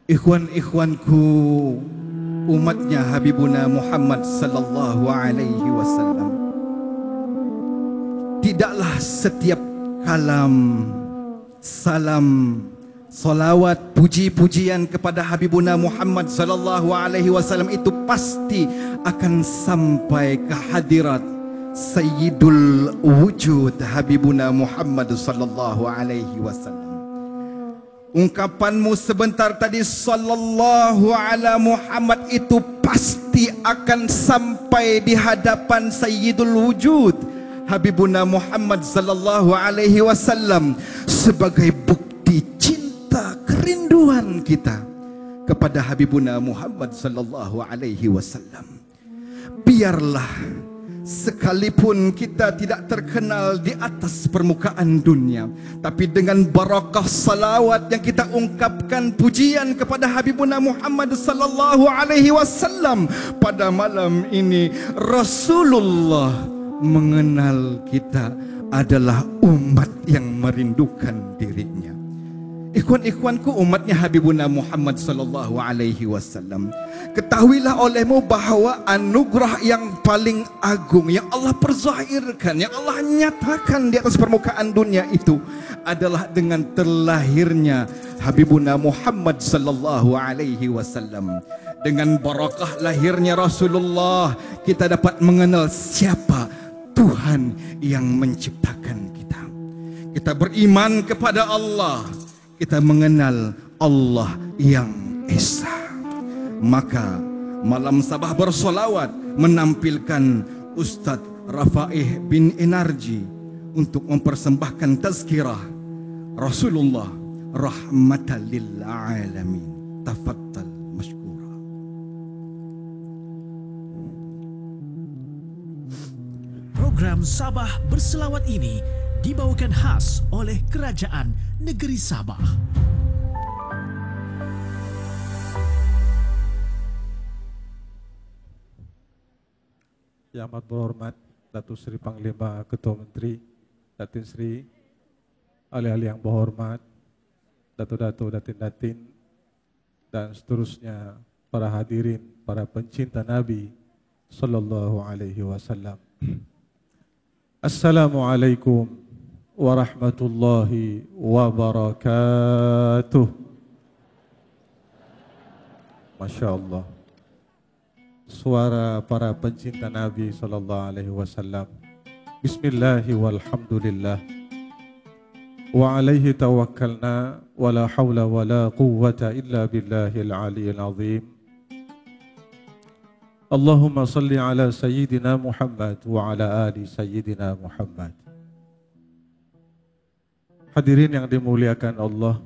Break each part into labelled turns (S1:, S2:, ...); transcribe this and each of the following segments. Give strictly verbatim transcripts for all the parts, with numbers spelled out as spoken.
S1: Ikhwan-ikhwanku, umatnya Habibuna Muhammad sallallahu alaihi wasallam, tidaklah setiap kalam, salam, salawat, puji-pujian kepada Habibuna Muhammad sallallahu alaihi wasallam itu pasti akan sampai ke hadirat Sayyidul Wujud Habibuna Muhammad sallallahu alaihi wasallam. Ungkapanmu sebentar tadi sallallahu ala Muhammad itu pasti akan sampai di hadapan Sayyidul Wujud Habibuna Muhammad sallallahu alaihi wasallam sebagai bukti cinta kerinduan kita kepada Habibuna Muhammad sallallahu alaihi wasallam. Biarlah sekalipun kita tidak terkenal di atas permukaan dunia, tapi dengan barakah salawat yang kita ungkapkan pujian kepada Habibuna Muhammad sallallahu alaihi wasallam pada malam ini, Rasulullah mengenal kita adalah umat yang merindukan dirinya. Ikhwan-ikhwanku, umatnya Habibuna Muhammad sallallahu alaihi wasallam, ketahuilah olehmu bahawa anugerah yang paling agung yang Allah perzahirkan, yang Allah nyatakan di atas permukaan dunia itu adalah dengan terlahirnya Habibuna Muhammad sallallahu alaihi wasallam. Dengan barakah lahirnya Rasulullah, kita dapat mengenal siapa Tuhan yang menciptakan kita. Kita beriman kepada Allah, kita mengenal Allah yang Esa. Maka malam Sabah bersolawat menampilkan Ustaz Rafaih bin Enarji untuk mempersembahkan tazkirah Rasulullah rahmatan lil alamin. Tafaddal mashkura.
S2: Program Sabah Berselawat ini dibawakan khas oleh Kerajaan Negeri Sabah.
S3: Yang amat berhormat Datuk Seri Panglima Ketua Menteri, Datin Seri, ahli-ahli yang berhormat, Datuk-datuk, datin-datin, dan seterusnya para hadirin, para pencinta Nabi sallallahu alaihi wasallam. Assalamualaikum warahmatullahi wabarakatuh. Masya Allah. Suara para pencinta Nabi sallallahu alaihi wasallam. Bismillahi walhamdulillah. Wa alaihi tawakkalna wa la hawla wa la quwwata illa billahil aliyyil azim. Allahumma salli ala sayyidina Muhammad wa ala ali sayyidina Muhammad. Hadirin yang dimuliakan Allah,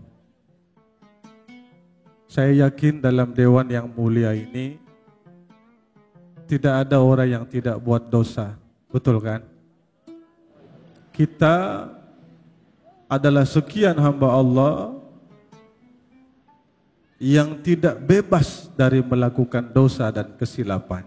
S3: saya yakin dalam dewan yang mulia ini tidak ada orang yang tidak buat dosa, betul kan? Kita adalah sekian hamba Allah yang tidak bebas dari melakukan dosa dan kesilapan.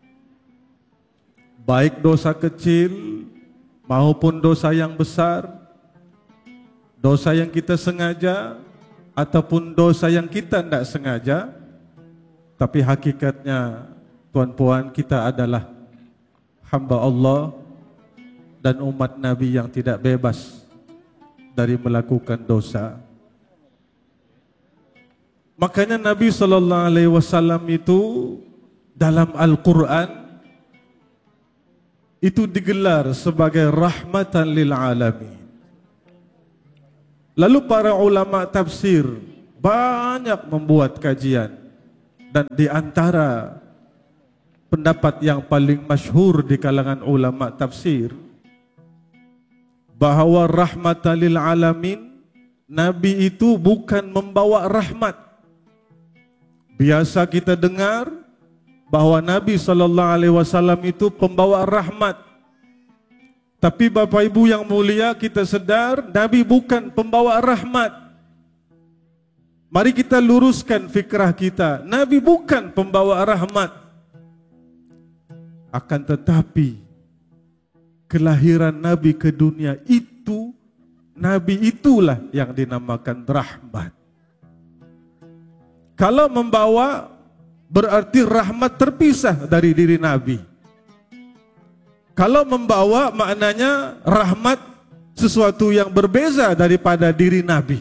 S3: Baik dosa kecil maupun dosa yang besar, dosa yang kita sengaja ataupun dosa yang kita tidak sengaja, tapi hakikatnya tuan-puan kita adalah hamba Allah dan umat Nabi yang tidak bebas dari melakukan dosa. Makanya Nabi sallallahu alaihi wasallam itu dalam Al-Quran itu digelar sebagai rahmatan lil alamin. Lalu para ulama tafsir banyak membuat kajian, dan di antara pendapat yang paling masyhur di kalangan ulama tafsir bahawa rahmatan lil alamin, Nabi itu bukan membawa rahmat. Biasa kita dengar bahawa Nabi sallallahu alaihi wasallam itu pembawa rahmat. Tapi Bapak Ibu yang mulia, kita sedar Nabi bukan pembawa rahmat. Mari kita luruskan fikrah kita. Nabi bukan pembawa rahmat. Akan tetapi kelahiran Nabi ke dunia itu, Nabi itulah yang dinamakan rahmat. Kalau membawa berarti rahmat terpisah dari diri Nabi. Kalau membawa maknanya rahmat sesuatu yang berbeza daripada diri Nabi.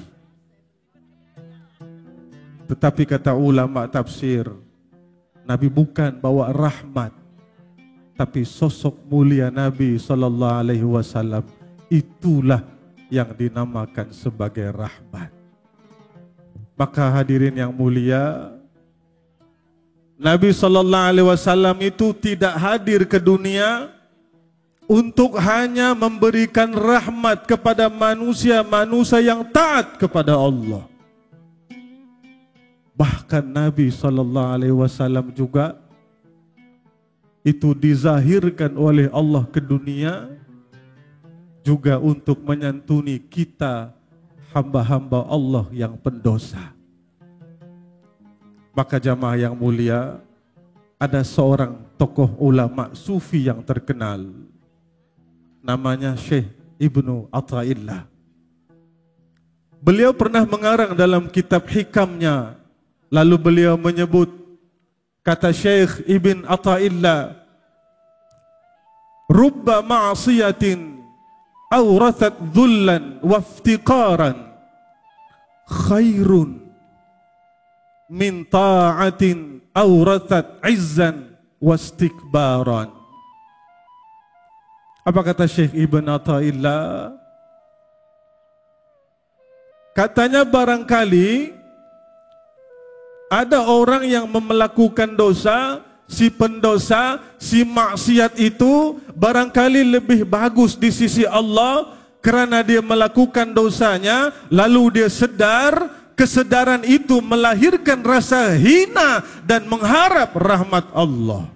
S3: Tetapi kata ulama tafsir, Nabi bukan bawa rahmat, tapi sosok mulia Nabi sallallahu alaihi wasallam itulah yang dinamakan sebagai rahmat. Maka hadirin yang mulia, Nabi sallallahu alaihi wasallam itu tidak hadir ke dunia untuk hanya memberikan rahmat kepada manusia-manusia yang taat kepada Allah. Bahkan Nabi sallallahu alaihi wasallam juga itu dizahirkan oleh Allah ke dunia juga untuk menyantuni kita hamba-hamba Allah yang pendosa. Maka jamaah yang mulia, ada seorang tokoh ulama sufi yang terkenal, namanya Syekh Ibnu Athaillah. Beliau pernah mengarang dalam kitab hikamnya, lalu beliau menyebut, kata Syekh Ibn Athaillah, rubba ma'asiyatin awrathat dhullan waftiqaran khairun min ta'atin awrathat izzan wastikbaran. Apa kata Syekh Ibn Athaillah? Katanya barangkali ada orang yang melakukan dosa, si pendosa, si maksiat itu barangkali lebih bagus di sisi Allah kerana dia melakukan dosanya, lalu dia sedar, kesadaran itu melahirkan rasa hina dan mengharap rahmat Allah.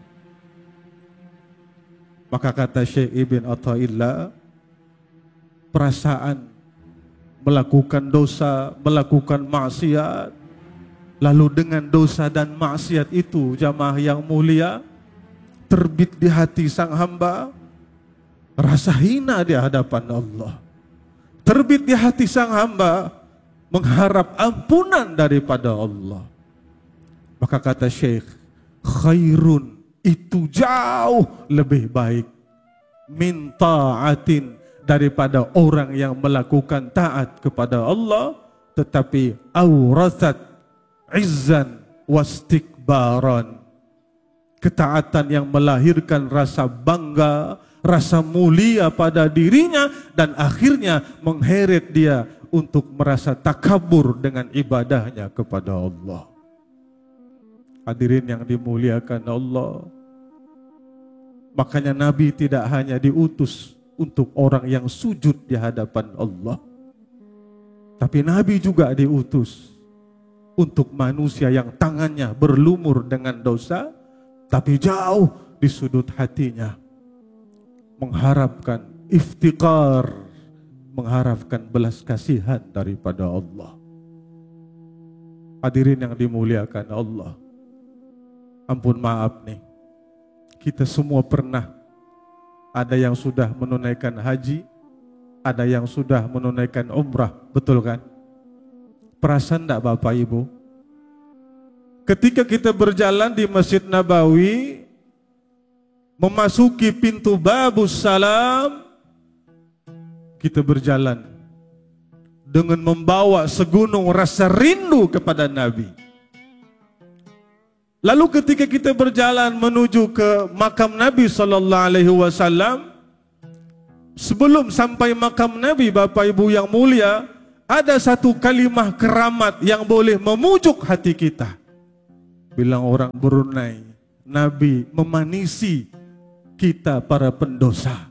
S3: Maka kata Syekh Ibn Athaillah, perasaan melakukan dosa, melakukan maksiat, lalu dengan dosa dan maksiat itu, jamaah yang mulia, terbit di hati sang hamba rasa hina di hadapan Allah. Terbit di hati sang hamba mengharap ampunan daripada Allah. Maka kata Syekh, khairun, itu jauh lebih baik min ta'atin, daripada orang yang melakukan taat kepada Allah tetapi awrathat izzan wastikbaran, ketaatan yang melahirkan rasa bangga, rasa mulia pada dirinya dan akhirnya mengheret dia untuk merasa takabur dengan ibadahnya kepada Allah. Hadirin yang dimuliakan Allah, makanya Nabi tidak hanya diutus untuk orang yang sujud di hadapan Allah, tapi Nabi juga diutus untuk manusia yang tangannya berlumur dengan dosa, tapi jauh di sudut hatinya mengharapkan iftiqar, mengharapkan belas kasihan daripada Allah. Hadirin yang dimuliakan Allah, ampun maaf nih, kita semua pernah, ada yang sudah menunaikan haji, ada yang sudah menunaikan umrah, betul kan? Perasan enggak Bapak Ibu? Ketika kita berjalan di Masjid Nabawi, memasuki pintu Babus Salam, kita berjalan dengan membawa segunung rasa rindu kepada Nabi. Lalu ketika kita berjalan menuju ke makam Nabi sallallahu alaihi wasallam, sebelum sampai makam Nabi, Bapak Ibu yang mulia, ada satu kalimah keramat yang boleh memujuk hati kita. Bilang orang Brunei, Nabi memanisi kita para pendosa.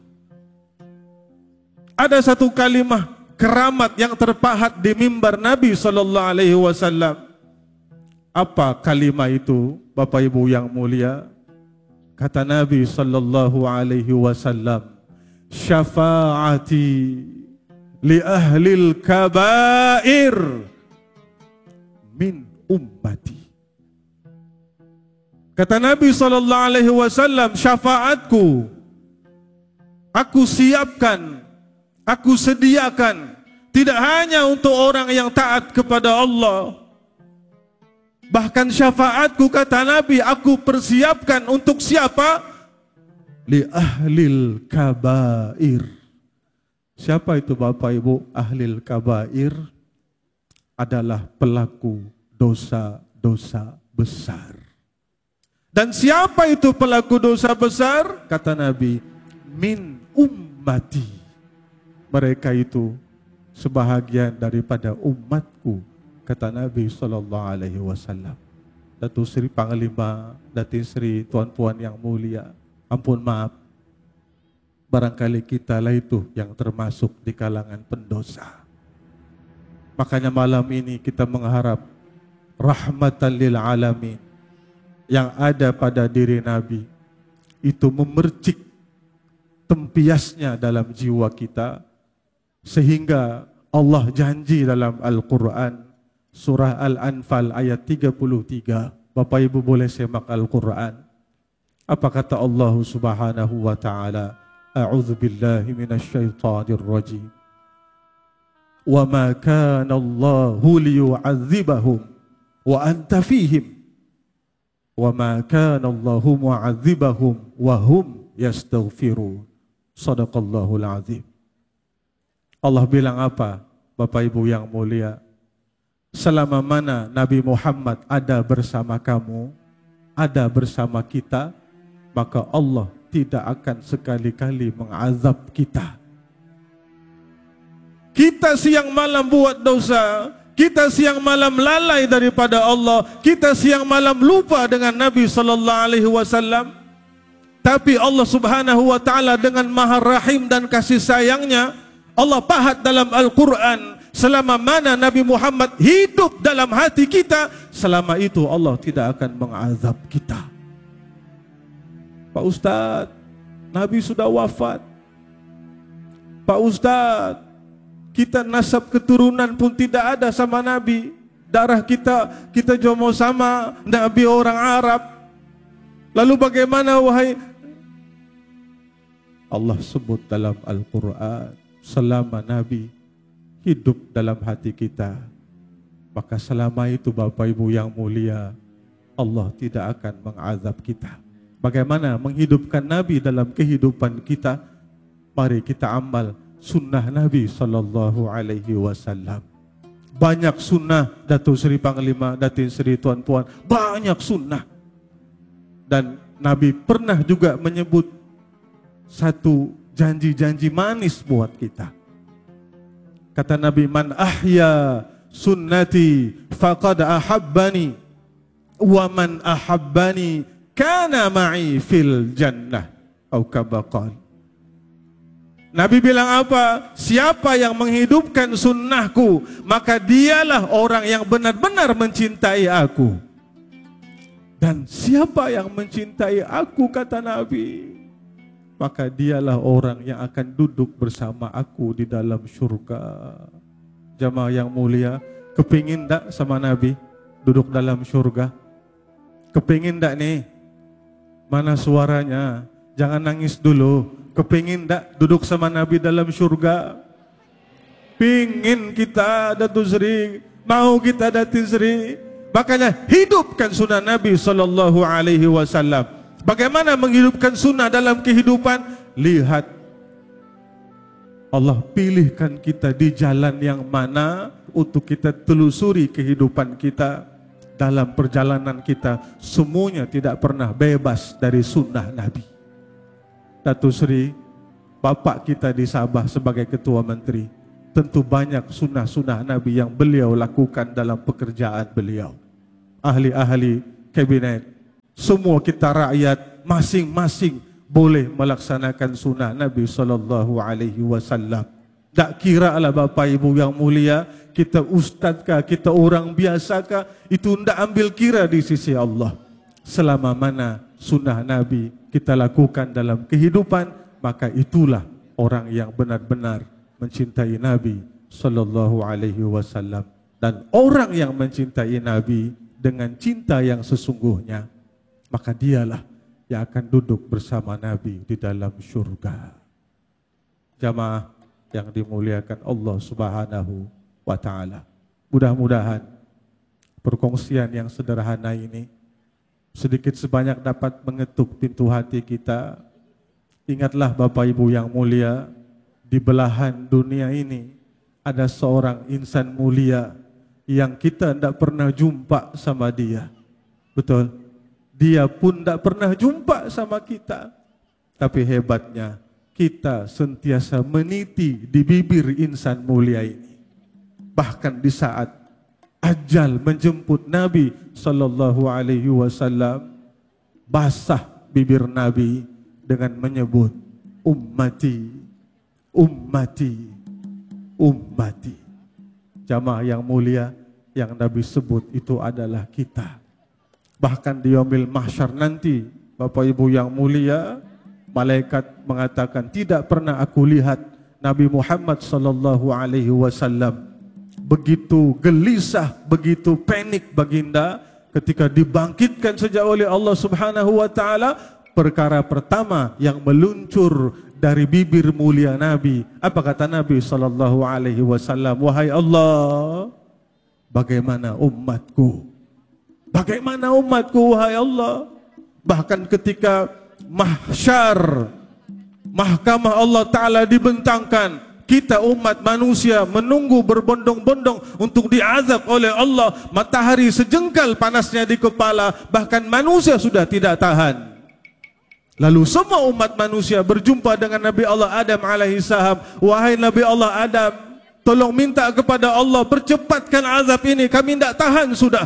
S3: Ada satu kalimah keramat yang terpahat di mimbar Nabi sallallahu alaihi wasallam. Apa kalimah itu, Bapak Ibu yang mulia? Kata Nabi sallallahu alaihi wasallam, syafaati li ahlil kabair min ummati. Kata Nabi sallallahu alaihi wasallam, syafaatku aku siapkan, aku sediakan tidak hanya untuk orang yang taat kepada Allah, Bahkan syafaatku, kata Nabi, aku persiapkan untuk siapa? Li ahlil kabair. Siapa itu Bapak Ibu ahlil kabair? Adalah pelaku dosa-dosa besar. Dan siapa itu pelaku dosa besar? Kata Nabi, min ummati. Mereka itu sebahagian daripada umatku, kata Nabi sallallahu alaihi wasallam. Datuk Seri Panglima, Datin Seri, tuan-puan yang mulia, ampun maaf, barangkali kita lah itu yang termasuk di kalangan pendosa. Makanya malam ini kita mengharap rahmatan lil alamin yang ada pada diri Nabi itu memercik tempiasnya dalam jiwa kita, sehingga Allah janji dalam Al-Quran surah Al-Anfal ayat tiga puluh tiga. Bapak Ibu boleh semak Al-Quran. Apa kata Allah Subhanahu wa taala? A'udzu billahi minasyaitonir rajim. Wa ma kana Allahu liyu'adzibahum wa anta fihim. Wa ma kana Allahu mu'adzibahum wa hum yastaghfirun. Shadaqallahul azim. Allah bilang apa, Bapak Ibu yang mulia? Selama mana Nabi Muhammad ada bersama kamu, ada bersama kita, maka Allah tidak akan sekali-kali mengazab kita. Kita siang malam buat dosa, kita siang malam lalai daripada Allah, kita siang malam lupa dengan Nabi sallallahu alaihi wasallam. Tapi Allah Subhanahu wa taala dengan Maha Rahim dan kasih sayangnya, Allah pahat dalam Al-Quran, selama mana Nabi Muhammad hidup dalam hati kita, selama itu Allah tidak akan mengazab kita. Pak Ustadz, Nabi sudah wafat. Pak Ustadz, kita nasab keturunan pun tidak ada sama Nabi. Darah kita, kita jomo sama Nabi orang Arab. Lalu bagaimana wahai? Allah sebut dalam Al-Quran, selama Nabi hidup dalam hati kita, maka selama itu Bapak Ibu yang mulia, Allah tidak akan mengazab kita. Bagaimana menghidupkan Nabi dalam kehidupan kita? Mari kita amal sunnah Nabi sallallahu alaihi wasallam. Banyak sunnah, Datuk Seri Panglima, Datin Seri, tuan-tuan, banyak sunnah. Dan Nabi pernah juga menyebut satu janji-janji manis buat kita. Kata Nabi, man ahya sunnati faqad ahabbani wa man ahabbani kana ma'i fil jannah atau kama qala. Nabi bilang apa? Siapa yang menghidupkan sunnahku, maka dialah orang yang benar-benar mencintai aku. Dan siapa yang mencintai aku, kata Nabi, maka dialah orang yang akan duduk bersama aku di dalam syurga. Jamaah yang mulia, kepingin tak sama Nabi duduk dalam syurga? Kepingin tak nih? Mana suaranya? Jangan nangis dulu. Kepingin tak duduk sama Nabi dalam syurga? Pingin kita, Datuk Seri. Mau kita, Datin Seri. Makanya hidupkan sunnah Nabi sallallahu alaihi wasallam. Bagaimana menghidupkan sunnah dalam kehidupan? Lihat, Allah pilihkan kita di jalan yang mana untuk kita telusuri kehidupan kita. Dalam perjalanan kita, semuanya tidak pernah bebas dari sunnah Nabi. Datuk Seri, Bapak kita di Sabah sebagai Ketua Menteri, tentu banyak sunnah-sunnah Nabi yang beliau lakukan dalam pekerjaan beliau. Ahli-ahli kabinet, semua kita rakyat masing-masing boleh melaksanakan sunnah Nabi sallallahu alaihi wasallam. Tak kira lah Bapak Ibu yang mulia, kita ustazkah, kita orang biasakah, itu tidak ambil kira di sisi Allah. Selama mana sunnah Nabi kita lakukan dalam kehidupan, maka itulah orang yang benar-benar mencintai Nabi sallallahu alaihi wasallam. Dan orang yang mencintai Nabi dengan cinta yang sesungguhnya, maka dialah yang akan duduk bersama Nabi di dalam syurga. Jamaah yang dimuliakan Allah Subhanahu wa taala. Mudah-mudahan perkongsian yang sederhana ini sedikit sebanyak dapat mengetuk pintu hati kita. Ingatlah Bapak Ibu yang mulia, di belahan dunia ini ada seorang insan mulia yang kita tidak pernah jumpa sama dia. Betul? Dia pun tidak pernah jumpa sama kita. Tapi hebatnya, kita sentiasa meniti di bibir insan mulia ini. Bahkan di saat ajal menjemput Nabi sallallahu alaihi wasallam, basah bibir Nabi dengan menyebut ummati, ummati, ummati. Jamaah yang mulia, yang Nabi sebut itu adalah kita. Bahkan di yaumil mahsyar nanti, Bapak Ibu yang mulia, malaikat mengatakan, tidak pernah aku lihat Nabi Muhammad sallallahu alaihi wasallam begitu gelisah, begitu panik baginda ketika dibangkitkan sejak oleh Allah Subhanahu wa taala. Perkara pertama yang meluncur dari bibir mulia Nabi, apa kata Nabi sallallahu alaihi wasallam? Wahai Allah, bagaimana umatku? Bagaimana umatku wahai Allah? Bahkan ketika mahsyar, mahkamah Allah Ta'ala dibentangkan, kita umat manusia menunggu berbondong-bondong untuk diazab oleh Allah. Matahari sejengkal panasnya di kepala, bahkan manusia sudah tidak tahan. Lalu semua umat manusia berjumpa dengan Nabi Allah Adam alaihissalam. Wahai Nabi Allah Adam, tolong minta kepada Allah, percepatkan azab ini, kami tidak tahan sudah.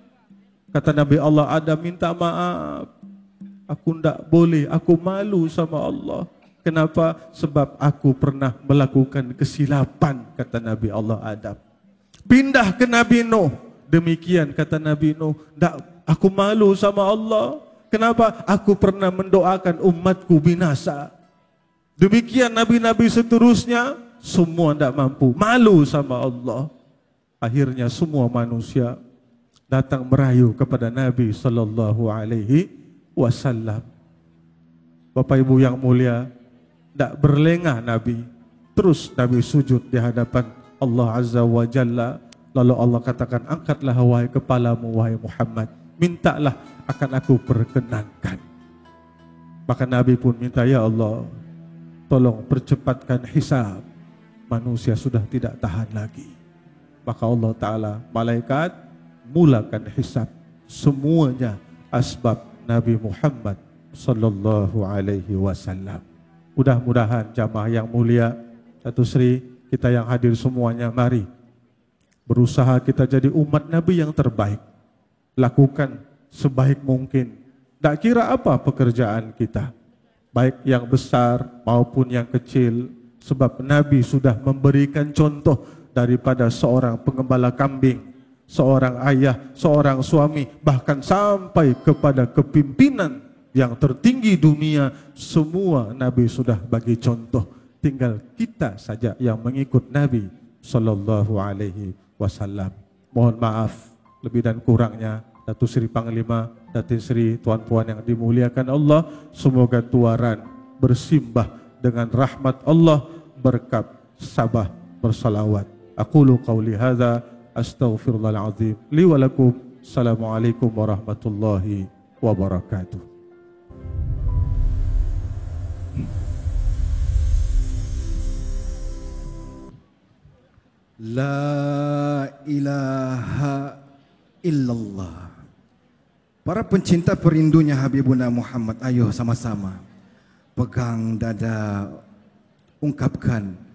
S3: Kata Nabi Allah Adam, minta maaf, aku tidak boleh, aku malu sama Allah. Kenapa? Sebab aku pernah melakukan kesilapan, kata Nabi Allah Adam. Pindah ke Nabi Nuh, demikian kata Nabi Nuh, tidak, aku malu sama Allah. Kenapa? Aku pernah mendoakan umatku binasa. Demikian nabi-nabi seterusnya, semua tidak mampu, malu sama Allah. Akhirnya semua manusia datang merayu kepada Nabi sallallahu alaihi wasallam. Bapak Ibu yang mulia, tidak berlengah Nabi, terus Nabi sujud di hadapan Allah Azza wa Jalla. Lalu Allah katakan, angkatlah wahai kepalamu wahai Muhammad, mintalah akan aku perkenankan. Maka Nabi pun minta, ya Allah, tolong percepatkan hisab, manusia sudah tidak tahan lagi. Maka Allah Ta'ala, malaikat, mulakan hisab semuanya asbab Nabi Muhammad sallallahu alaihi wasallam. Mudah-mudahan jamaah yang mulia, Datuk Seri, kita yang hadir semuanya, mari berusaha kita jadi umat Nabi yang terbaik. Lakukan sebaik mungkin. Tak kira apa pekerjaan kita, baik yang besar maupun yang kecil. Sebab Nabi sudah memberikan contoh daripada seorang pengembala kambing, seorang ayah, seorang suami, bahkan sampai kepada kepimpinan yang tertinggi dunia. Semua Nabi sudah bagi contoh. Tinggal kita saja yang mengikut Nabi sallallahu alaihi wasallam. Mohon maaf lebih dan kurangnya. Datuk Seri Panglima, Datin Seri, tuan-puan yang dimuliakan Allah, semoga tuaran bersimbah dengan rahmat Allah berkat Sabah bersalawat. Aqulu qawli hadza astaghfirullahal azim li wa lakum. Assalamualaikum warahmatullahi wabarakatuh.
S1: La ilaha illallah. Para pencinta perindunya Habibuna Muhammad, ayo sama-sama pegang dada, ungkapkan